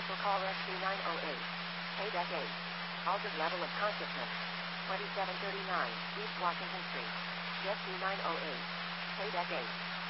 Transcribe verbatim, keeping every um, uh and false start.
Special call S Q nine oh eight. Paydeck eight. Altered level of consciousness. twenty-seven thirty-nine East Washington Street. Jet Q nine oh eight. Paydeck eight.